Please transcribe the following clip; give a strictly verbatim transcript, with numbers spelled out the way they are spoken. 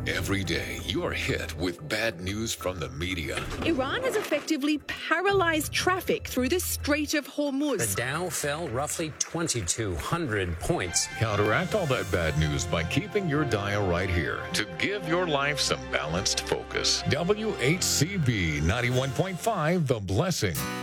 Every day, you are hit with bad news from the media. Iran has effectively paralyzed traffic through the Strait of Hormuz. The Dow fell roughly twenty-two hundred points. Counteract all that bad news by keeping your dial right here to give your life some balanced focus. W H C B ninety-one point five, The Blessing.